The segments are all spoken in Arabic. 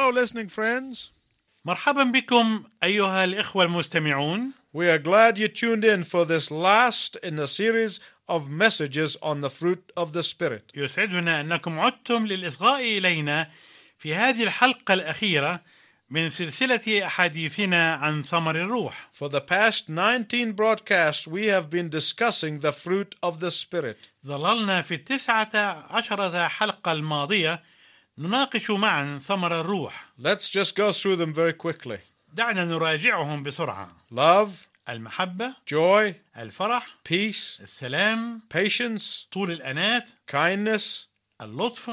Hello, listening friends. مرحبا بكم أيها الإخوة المستمعون. We are glad you tuned in for this last in a series of messages on the fruit of the Spirit. يسعدنا أنكم عدتم للإصغاء إلينا في هذه الحلقة الأخيرة من سلسلة أحاديثنا عن ثمر الروح. For the past 19 broadcasts, we have been discussing the fruit of the Spirit. ظللنا في 19 حلقة الماضية نناقش معا ثمر الروح. Let's just go through them very quickly. دعنا نراجعهم بسرعة. Love, المحبة، joy, الفرح، peace, السلام، patience, طول الأنات، kindness, اللطف،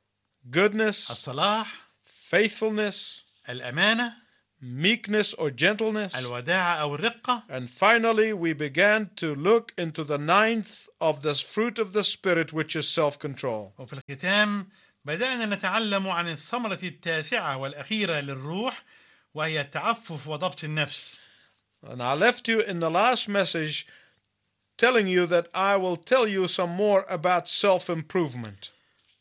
goodness, الصلاح، faithfulness, الأمانة، meekness or gentleness. الوداعة أو الرقة. And finally, we began to look into the ninth of the fruit of the Spirit, which is self-control. وفي الختام بدأنا نتعلم عن الثمرة التاسعة والأخيرة للروح وهي التعفف وضبط النفس. And I left you in the last message telling you that I will tell you some more about self-improvement.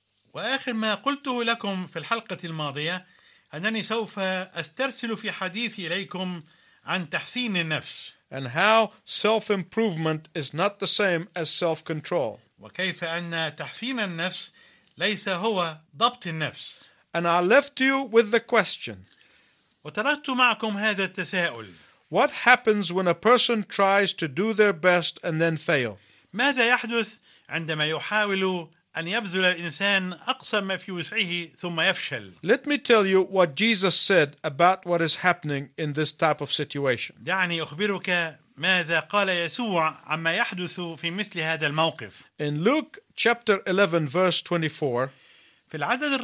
وآخر ما قلته لكم في الحلقة الماضية أنني سوف أسترسل في حديثي إليكم عن تحسين النفس. And how self-improvement is not the same as self-control. وكيف أن تحسين النفس ليس هو ضبط النفس. And I left you with the question, وتركت معكم هذا التساؤل: what happens when a person tries to do their best and then fail? ماذا يحدث عندما يحاول أن يبذل الإنسان أقصى ما في وسعه ثم يفشل؟ Let me tell you what Jesus said about what is happening in this type of situation. دعني أخبرك ماذا قال يسوع عما يحدث في مثل هذا الموقف. In Luke chapter 11 verse 24, في العدد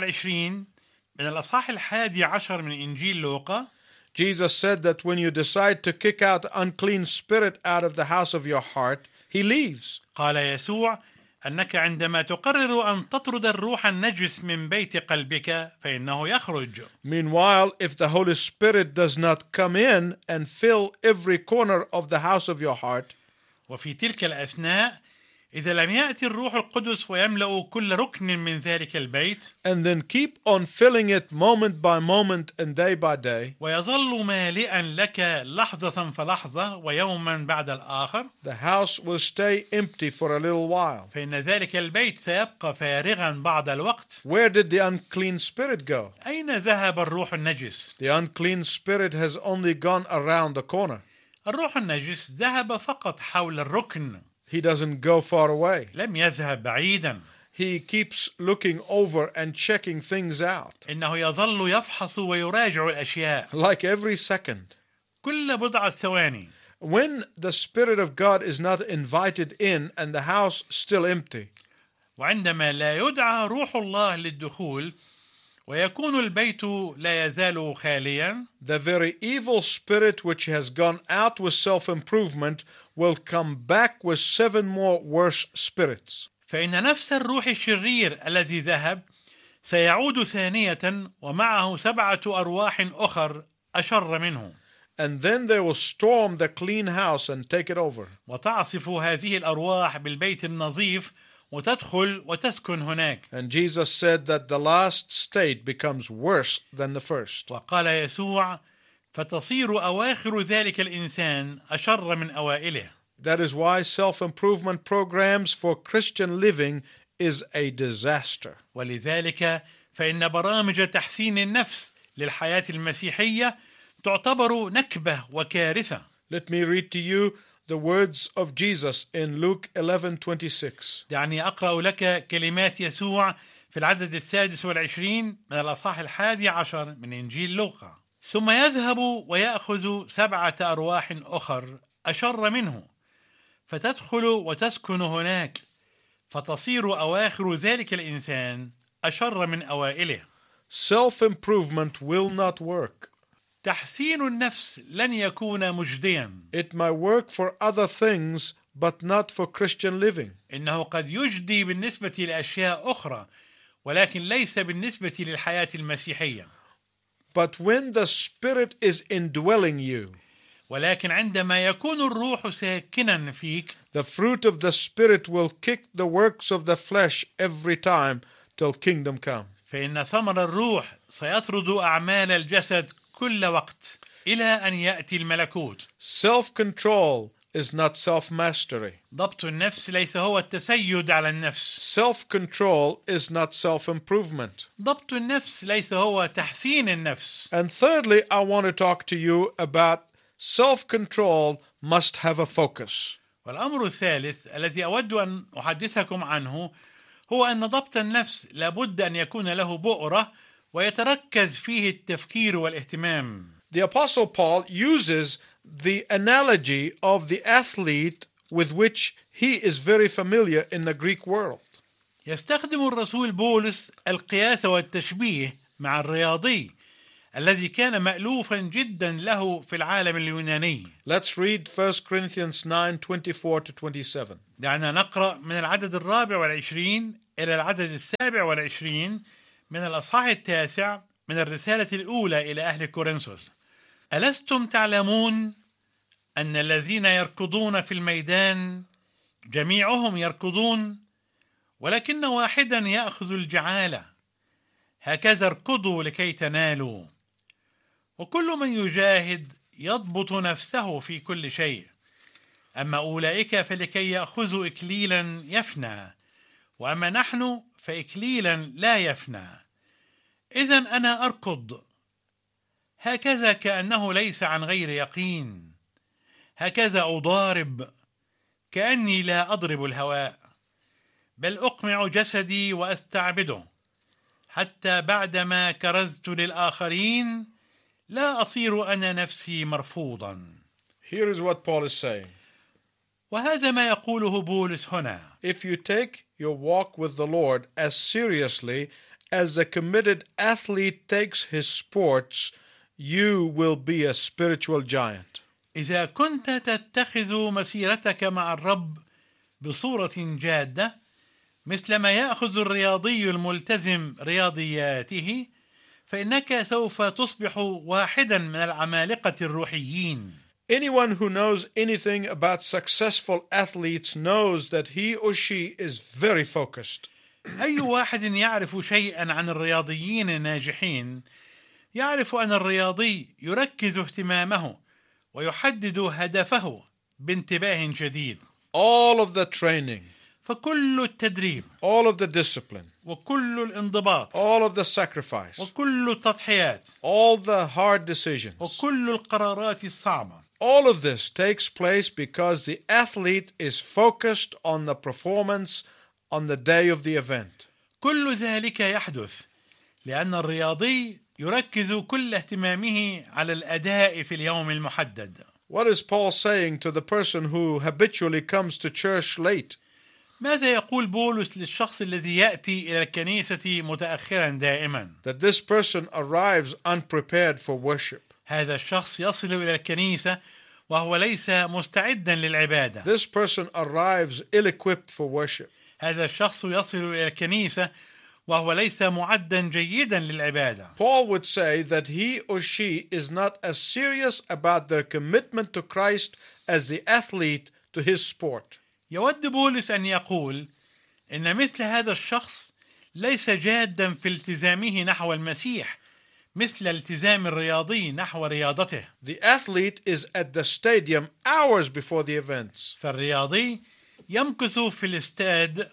24 من الأصحاح 11 من إنجيل لوقا، Jesus said that when you decide to kick out the unclean spirit out of the house of your heart, he leaves. قال يسوع أنك عندما تقرر أن تطرد الروح النجس من بيت قلبك فإنه يخرج. Meanwhile, if the Holy Spirit does not come in and fill every corner of the house of your heart, وفي تلك الأثناء إذا لم يأتي الروح القدس ويملأ كل ركن من ذلك البيت and then keep on filling it moment by moment and day by day, ويظل مالئا لك لحظة فلحظة ويوما بعد الآخر، the house will stay empty for a little while. فإن ذلك البيت سيبقى فارغا بعض الوقت. Where did the unclean spirit go? أين ذهب الروح النجس؟ The unclean spirit has only gone around the corner. الروح النجس ذهب فقط حول الركن، He doesn't go far away. لم يذهب بعيدا. He keeps looking over and checking things out, إنه يظل يفحص ويراجع الأشياء like every second. كل بضعة ثواني. When the Spirit of God is not invited in and the house still empty, وعندما لا يدعى روح الله للدخول ويكون البيت لا يزال خاليا، the very evil spirit which has gone out with self-improvement will come back with 7 more worse spirits. فإن نفس الروح الشرير الذي ذهب سيعود ثانية ومعه 7 أرواح أخر أشر منه. And then they will storm the clean house and take it over. وتعصف هذه الأرواح بالبيت النظيف وتدخل وتسكن هناك. And Jesus said that the last state becomes worse than the first. وقال يسوع: فتصير أواخر ذلك الإنسان أشر من أوائله. That is why self-improvement programs for Christian living is a disaster. ولذلك فإن برامج تحسين النفس للحياة المسيحية تعتبر نكبة وكارثة. Let me read to you the words of Jesus in Luke 11:26. دعني أقرأ لك كلمات يسوع في العدد 26 من الأصحاح 11 من إنجيل لوقا: ثم يذهب ويأخذ 7 أرواح أخر أشر منه فتدخل وتسكن هناك فتصير أواخر ذلك الإنسان أشر من أوائله. Self-improvement will not work. تحسين النفس لن يكون مجديا. It might work for other things, but not for Christian living. إنه قد يجدي بالنسبة لأشياء أخرى ولكن ليس بالنسبة للحياة المسيحية. But when the Spirit is indwelling you, ولكن عندما يكون الروح ساكنا فيك the fruit of the Spirit will kick the works of the flesh every time till kingdom come. فإن ثمر الروح سيطرد أعمال الجسد كل وقت إلى أن يأتي الملكوت. Self-control is not self-mastery. ضبط النفس ليس هو التسيد على النفس. Self-control is not self-improvement. ضبط النفس ليس هو تحسين النفس. And thirdly, I want to talk to you about self-control must have a focus. والأمر الثالث الذي أود أن أحدثكم عنه هو أن ضبط النفس لابد أن يكون له بؤرة ويتركز فيه التفكير والاهتمام. The Apostle Paul uses the analogy of the athlete with which he is very familiar in the Greek world. يستخدم الرسول بولس القياس والتشبيه مع الرياضي الذي كان مألوفا جدا له في العالم اليوناني. Let's read 1 Corinthians 9:24-27. دعنا نقرأ من العدد 24 إلى العدد 27 من الأصحاح 9 من الرسالة الأولى إلى أهل كورنثوس. ألستم تعلمون أن الذين يركضون في الميدان جميعهم يركضون ولكن واحدا يأخذ الجعالة، هكذا اركضوا لكي تنالوا. وكل من يجاهد يضبط نفسه في كل شيء، أما أولئك فلكي يأخذوا إكليلا يفنى، وأما نحن فإكليلا لا يفنى. إذن أنا أركض هكذا كأنه ليس عن غير يقين، هكذا أضارب كأني لا أضرب الهواء، بل أقمع جسدي وأستعبده، حتى بعدما كرزت للآخرين لا أصير أنا نفسي مرفوضا. Here is what Paul is saying. وهذا ما يقوله بولس هنا. If you take your walk with the Lord as seriously as a committed athlete takes his sports, you will be a spiritual giant. إذا كنت تتخذ مسيرتك مع الرب بصورة جادة مثلما يأخذ الرياضي الملتزم رياضياته، فإنك سوف تصبح واحدا من العمالقة الروحيين. Anyone who knows anything about successful athletes knows that he or she is very focused. أي واحد يعرف شيئا عن الرياضيين الناجحين يعرف أن الرياضي يركز اهتمامه ويحدد هدفه بانتباه شديد. All of the training, فكل التدريب، all of the discipline, وكل الانضباط، all of the sacrifice, وكل التضحيات، all the hard decisions, وكل القرارات الصعبة، all of this takes place because the athlete is focused on the performance on the day of the event. كل ذلك يحدث لأن الرياضي يركز كل اهتمامه على الأداء في اليوم المحدد. What is Paul saying to the person who habitually comes to church late? ماذا يقول بولس للشخص الذي يأتي إلى الكنيسة متأخرا دائما؟ That this person arrives unprepared for worship. هذا الشخص يصل إلى الكنيسة وهو ليس مستعدا للعبادة. This person arrives ill-equipped for worship. هذا الشخص يصل إلى الكنيسة وهو ليس معدا جيدا للعبادة. Paul would say that he or she is not as serious about their commitment to Christ as the athlete to his sport. يود بولس أن يقول إن مثل هذا الشخص ليس جادا في التزامه نحو المسيح مثل التزام الرياضي نحو رياضته. The athlete is at the stadium hours before the events. فالرياضي يمكث في الاستاد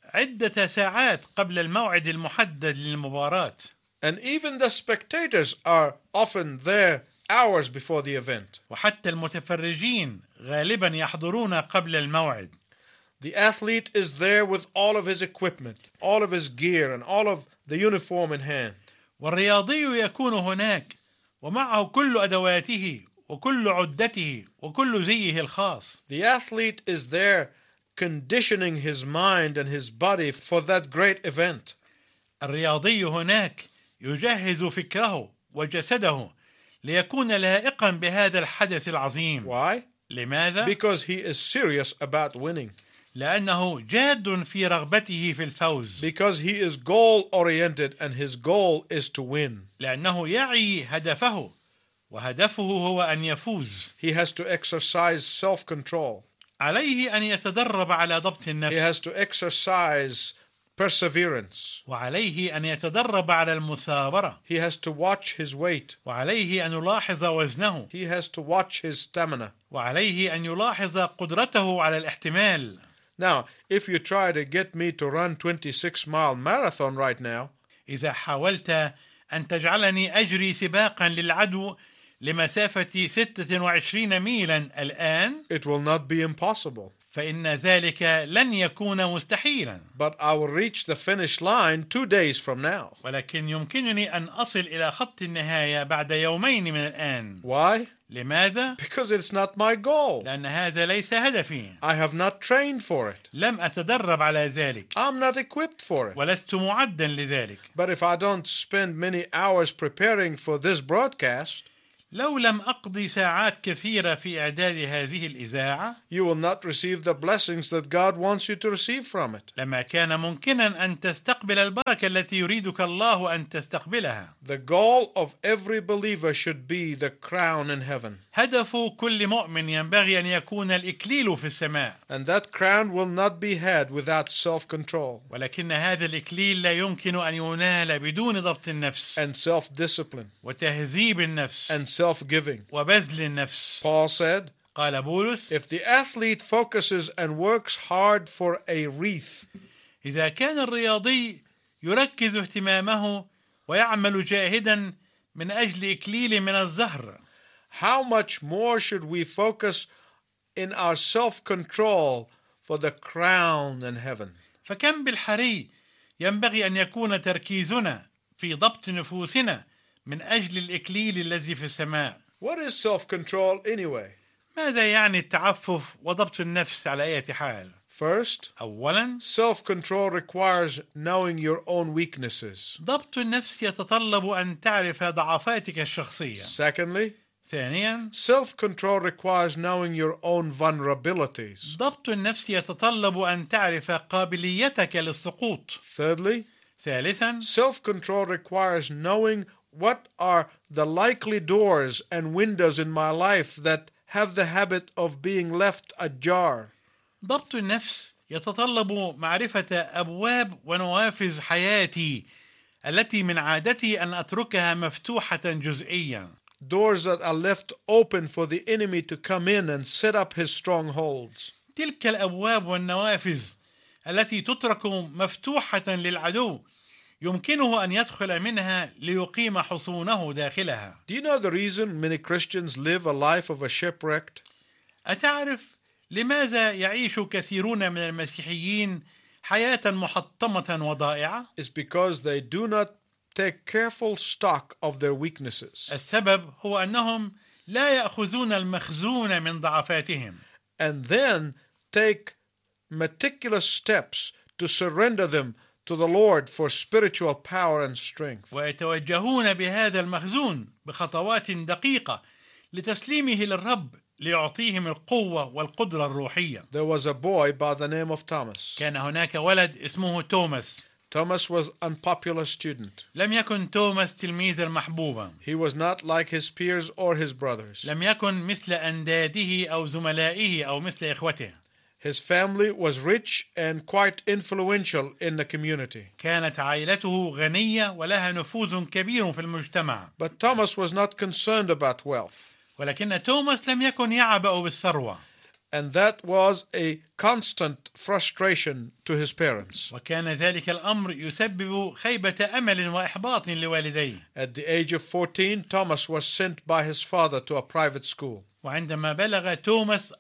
عدة ساعات قبل الموعد المحدد للمباراة. And even the spectators are often there hours before the event. وحتى المتفرجين غالبا يحضرون قبل الموعد. The athlete is there with all of his equipment, all of his gear, and all of the uniform in hand. والرياضي يكون هناك ومعه كل أدواته وكل عدته وكل زيه الخاص. The athlete is there conditioning his mind and his body for that great event. الرياضي هناك يجهز فكره وجسده ليكون لائقا بهذا الحدث العظيم. Why? لماذا؟ Because he is serious about winning. لأنه جاد في رغبته في الفوز. Because he is goal-oriented and his goal is to win. لأنه يعي هدفه وهدفه هو أن يفوز. He has to exercise self-control. عليه أن يتدرب على ضبط He النفس. has to exercise perseverance. وعليه أن يتدرب على المثابرة، He has to watch his weight. وعليه أن يلاحظ وزنه، He has to watch his stamina. وعليه أن يلاحظ قدرته على الاحتمال. Now, if you try to get me to run 26-mile marathon right now, إذا حاولت أن تجعلني أجري سباقا للعدو لمسافة 26 ميلا الآن، it will not be impossible. فإن ذلك لن يكون مستحيلا، But I will reach the finish line 2 days from now. ولكن يمكنني أن أصل إلى خط النهاية بعد يومين من الآن. Why? لماذا؟ Because it's not my goal. لأن هذا ليس هدفي، I have not trained for it. لم أتدرب على ذلك، I'm not equipped for it. ولست معدا لذلك. But if I don't spend many hours preparing for this broadcast, لو لم أقضي ساعات كثيرة في إعداد هذه الإذاعة، you will not receive the blessings that God wants you to receive from it. لما كان ممكنا أن تستقبل البركة التي يريدك الله أن تستقبلها. The goal of every believer should be the crown in heaven. هدف كل مؤمن ينبغي أن يكون الإكليل في السماء، And that crown will not be had without self-control ولكن هذا الإكليل لا يمكن أن ينال بدون ضبط النفس and self-discipline وتهذيب النفس and self-giving. وبذل النفس. Paul said, قال بولس: if the athlete focuses and works hard for a wreath, إذا كان الرياضي يركز اهتمامه ويعمل جاهدا من أجل إكليل من الزهر، how much more should we focus in our self-control for the crown in heaven? فكم بالحري ينبغي أن يكون تركيزنا في ضبط نفوسنا من أجل الإكليل الذي في السماء. What is self-control anyway? ماذا يعني التعفف وضبط النفس على أي حال؟ First, أولا، self-control requires knowing your own weaknesses. ضبط النفس يتطلب أن تعرف ضعفاتك الشخصية. Secondly, ثانيا، self-control requires knowing your own vulnerabilities. ضبط النفس يتطلب أن تعرف قابليتك للسقوط. Thirdly, ثالثا، self-control requires knowing what are the likely doors and windows in my life that have the habit of being left ajar. ضبط النفس يتطلب معرفة أبواب ونوافذ حياتي التي من عادتي أن أتركها مفتوحة جزئيا. Doors that are left open for the enemy to come in and set up his strongholds. تلك الأبواب والنوافذ التي تترك مفتوحة للعدو يمكنه أن يدخل منها ليقيم حصونه داخلها. Do you know the reason many Christians live a life of a shipwrecked? أتعرف لماذا يعيش كثيرون من المسيحيين حياة محطمة وضائعة؟ It's because they do not take careful stock of their weaknesses. السبب هو أنهم لا يأخذون المخزون من ضعفاتهم And then take meticulous steps to surrender them to the Lord for spiritual power and strength. ويتوجهون بهذا المخزون بخطوات دقيقة لتسليمه للرب ليعطيهم القوة والقدرة الروحية. There was a boy by the name of Thomas. كان هناك ولد اسمه توماس. Thomas was an unpopular student. لم يكن توماس تلميذا محبوبا. He was not like his peers or his brothers. لم يكن مثل أنداده أو زملائه أو مثل إخوته. His family was rich and quite influential in the community. كانت عائلته غنية ولها نفوذ كبير في المجتمع. But Thomas was not concerned about wealth. ولكن توماس لم يكن يعبأ بالثروة. And that was a constant frustration to his parents. وكان ذلك الأمر يسبب خيبة أمل وإحباط لوالديه. At the age of 14, Thomas was sent by his father to a private school. وعندما بلغ توماس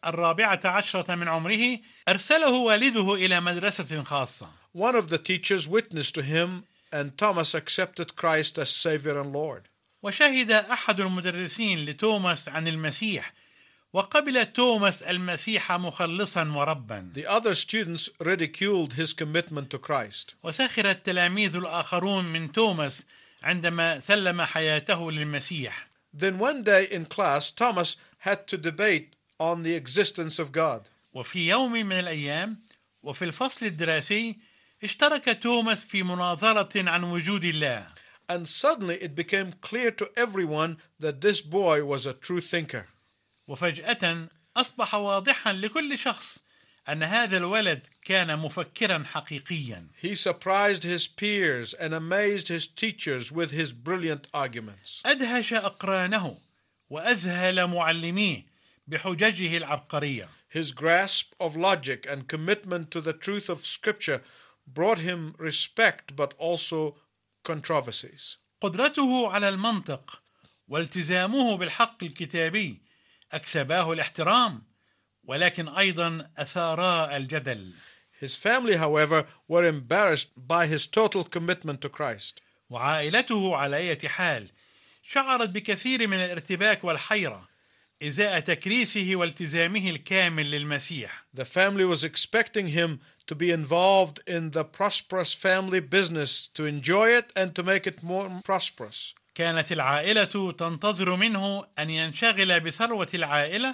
14 من عمره أرسله والده إلى مدرسة خاصة. One of the teachers witnessed to him, and Thomas accepted Christ as Savior and Lord. وشهد أحد المدرسين لتوماس عن المسيح وقبل توماس المسيح مخلصا وربا. The other students ridiculed his commitment to Christ. وسخر التلاميذ الآخرون من توماس عندما سلم حياته للمسيح. Then one day in class, Thomas had to debate on the existence of God. وفي يوم من الأيام وفي الفصل الدراسي اشترك توماس في مناظرة عن وجود الله. And suddenly it became clear to everyone that this boy was a true thinker. وفجأة أصبح واضحا لكل شخص أن هذا الولد كان مفكرا حقيقيا. He surprised his peers and amazed his teachers with his brilliant arguments. أدهش أقرانه وأذهل معلميه بحججه العبقرية. His grasp of logic and commitment to the truth of Scripture brought him respect but also controversies. قدرته على المنطق والتزامه بالحق الكتابي أكسباه الاحترام، ولكن أيضا أثارا الجدل. His family, however, were embarrassed by his total commitment to Christ. وعائلته على أي حال شعرت بكثير من الارتباك والحيرة إزاء تكريسه والتزامه الكامل للمسيح. The family was expecting him to be involved in the prosperous family business, to enjoy it and to make it more prosperous. كانت العائلة تنتظر منه أن ينشغل بثروة العائلة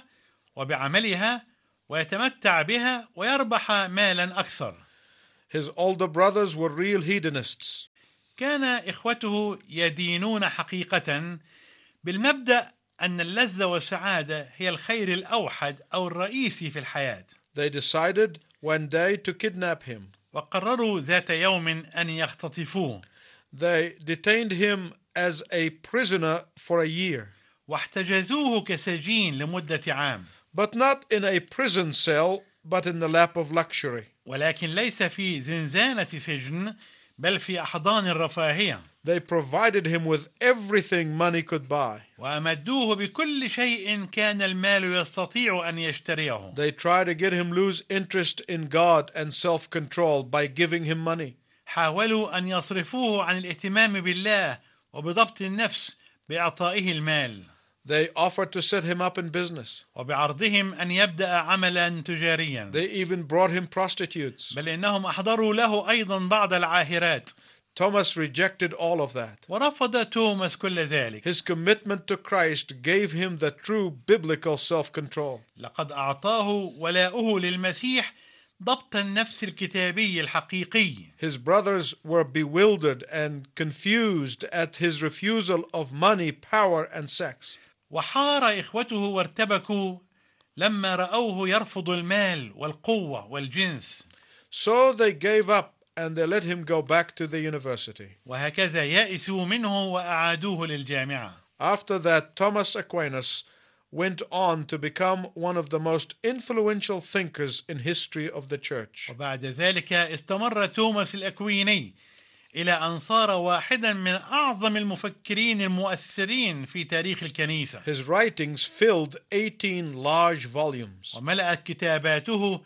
وبعملها ويتمتع بها ويربح مالا أكثر. His older brothers were real hedonists. كان إخوته يدينون حقيقة بالمبدأ أن اللذة والسعادة هي الخير الأوحد أو الرئيسي في الحياة. They decided one day to kidnap him. وقرروا ذات يوم أن يختطفوه. They detained him as a prisoner for a year, واحتجزوه كسجين لمدة عام. but not in a prison cell, but in the lap of luxury. ولكن ليس في زنزانة سجن بل في أحضان الرفاهية. They provided him with everything money could buy. وأمدوه بكل شيء كان المال يستطيع أن يشتريه. They tried to get him lose interest in God and self-control by giving him money. حاولوا أن يصرفوه عن الاهتمام بالله وبضبط النفس بإعطائه المال. They offered to set him up in business. وبعرضهم أن يبدأ عملا تجاريا. They even brought him prostitutes. بل إنهم أحضروا له أيضا بعض العاهرات. Thomas rejected all of that. ورفض توماس كل ذلك. His commitment to Christ gave him the true biblical self-control. لقد أعطاه ولاؤه للمسيح ضبط النفس الكتابي الحقيقي. His brothers were bewildered and confused at his refusal of money, power, and sex. وحار إخوته وارتبكوا لما رأوه يرفض المال والقوة والجنس. So they gave up and they let him go back to the university. وهكذا يأسوا منه وأعادوه للجامعة. After that, Thomas Aquinas went on to become one of the most influential thinkers in history of the church. وبعد ذلك استمر توماس الأكويني إلى أن صار واحدا من أعظم المفكرين المؤثرين في تاريخ الكنيسة. His writings filled 18 large volumes. وملأت كتاباته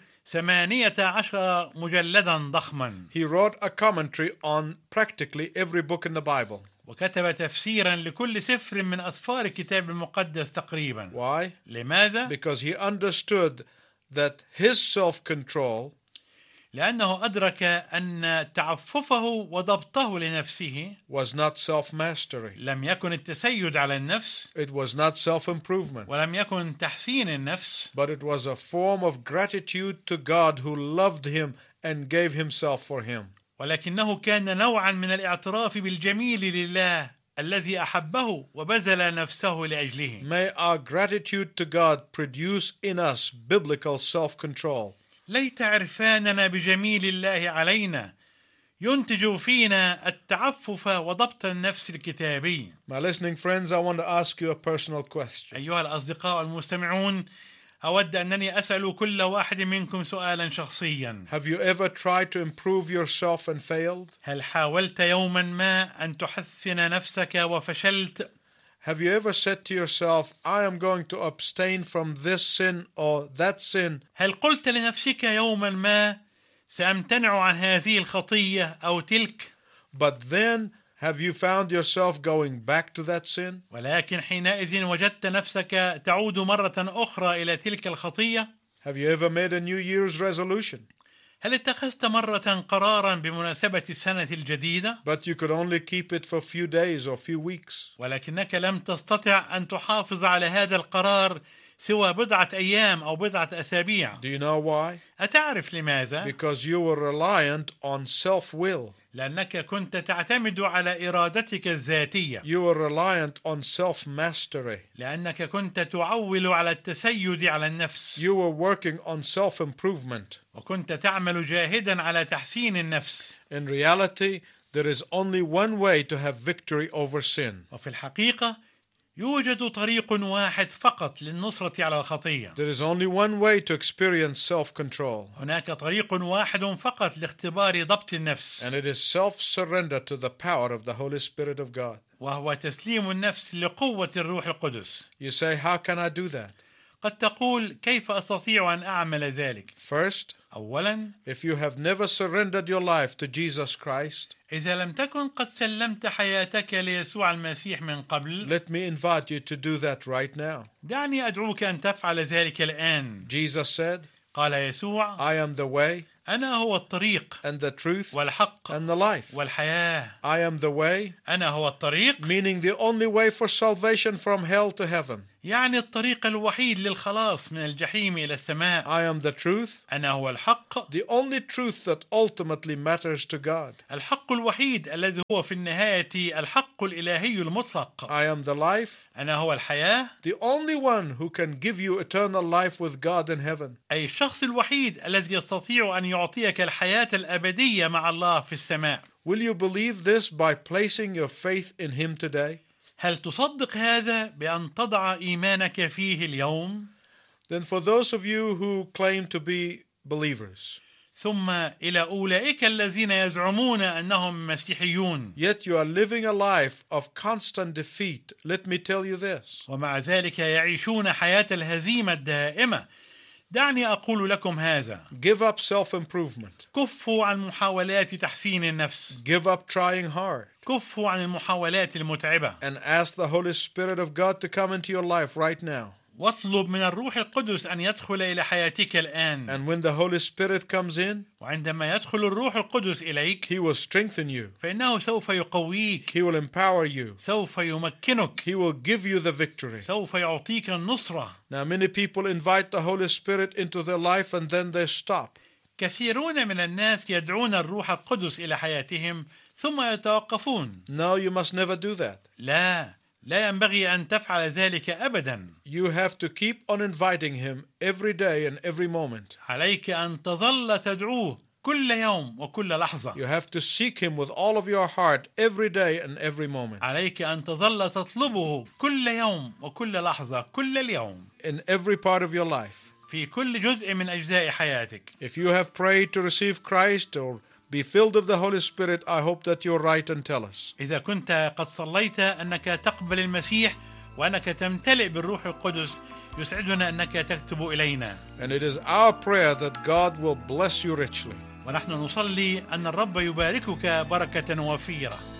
18 مجلدا ضخما. He wrote a commentary on practically every book in the Bible. وكتب تفسيرا لكل سفر من أسفار الكتاب المقدس تقريبا. Why? لماذا؟ Because he understood that his self-control لأنه أدرك أن تعففه وضبطه لنفسه was not self-mastery. لم يكن التسيد على النفس It was not self-improvement. ولم يكن تحسين النفس، But it was a form of gratitude to God who loved him and gave himself for him. ولكنه كان نوعا من الاعتراف بالجميل لله الذي أحبه وبذل نفسه لأجله. May our gratitude to God produce in us biblical self-control. ليت عرفاننا بجميل الله علينا ينتج فينا التعفف وضبط النفس الكتابي. My listening friends, I want to ask you a personal question. أيها الأصدقاء المستمعون، أود أنني أسأل كل واحد منكم سؤالا شخصيا. Have you ever tried to improve yourself and failed? هل حاولت يوما ما أن تحسن نفسك وفشلت؟ Have you ever said to yourself, I am going to abstain from this sin or that sin? هل قلت لنفسك يوما ما سأمتنع عن هذه الخطية أو تلك؟ But then have you found yourself going back to that sin? ولكن حينئذ وجدت نفسك تعود مرة أخرى إلى تلك الخطية؟ Have you ever made a New Year's resolution? هل اتخذت مرة قرارا بمناسبة السنة الجديدة؟ But you could only keep it for a few days or few weeks. ولكنك لم تستطع أن تحافظ على هذا القرار سوى بضعة أيام أو بضعة أسابيع. Do you know why? أتعرف لماذا؟ Because you were reliant on self-will. لأنك كنت تعتمد على إرادتك الذاتية. You were reliant on self-mastery. لأنك كنت تعول على التسيد على النفس. You were working on self-improvement. وكنت تعمل جاهدا على تحسين النفس. In reality, there is only one way to have victory over sin. وفي الحقيقة يوجد طريق واحد فقط للنصرة على الخطية. There is only one way to experience self-control. هناك طريق واحد فقط لاختبار ضبط النفس. And it is self-surrender to the power of the Holy Spirit of God. وهو تسليم النفس لقوة الروح القدس. You say, how can I do that? قد تقول كيف أستطيع أن أعمل ذلك؟ First, أولا، if you have never surrendered your life to Jesus Christ, إذا لم تكن قد سلمت حياتك ليسوع المسيح من قبل، let me invite you to do that right now. دعني أدعوك أن تفعل ذلك الآن. Jesus said, قال يسوع: I am the way أنا هو الطريق and the truth والحق and the life. والحياة. I am the way, أنا هو الطريق، meaning the only way for salvation from hell to heaven. يعني الطريق الوحيد للخلاص من الجحيم إلى السماء. I am the truth, أنا هو الحق، the only truth that ultimately matters to God. الحق الوحيد الذي هو في النهاية الحق الإلهي المطلق. I am the life, أنا هو الحياة، the only one who can give you eternal life with God in heaven. أي الشخص الوحيد الذي يستطيع أن يعطيك الحياة الأبدية مع الله في السماء. Will you believe this by placing your faith in Him today? هل تصدق هذا بأن تضع إيمانك فيه اليوم؟ Then for those of you who claim to be believers, ثم إلى أولئك الذين يزعمون أنهم مسيحيون yet you are living a life of constant defeat, let me tell you this. ومع ذلك يعيشون حياة الهزيمة الدائمة، دعني أقول لكم هذا: Give up self-improvement. كفوا عن محاولات تحسين النفس، Give up trying hard. كفوا عن المحاولات المتعبة، And ask the Holy Spirit of God to come into your life right now. واطلب من الروح القدس أن يدخل إلى حياتك الآن. And when the Holy Spirit comes in, وعندما يدخل الروح القدس إليك، He will strengthen you. فإنه سوف يقويك، He will empower you. سوف يمكنك، He will give you the victory. سوف يعطيك النصرة. Now, many people invite the Holy Spirit into their life and then they stop. كثيرون من الناس يدعون الروح القدس إلى حياتهم ثم يتوقفون. No, you must never do that. لا ينبغي أن تفعل ذلك أبدا. You have to keep on inviting Him every day and every moment. عليك أن تظل تدعوه كل يوم وكل لحظة. You have to seek Him with all of your heart every day and every moment. عليك أن تظل تطلبه كل يوم وكل لحظة كل اليوم. In every part of your life. في كل جزء من أجزاء حياتك. If you have prayed to receive Christ or be filled of the Holy Spirit, I hope that you'll write and tell us. إذا كنت قد صليت أنك تقبل المسيح وأنك تمتلئ بالروح القدس، يسعدنا أنك تكتب إلينا. And it is our prayer that God will bless you richly. ونحن نصلي أن الرب يباركك بركة وفيرة.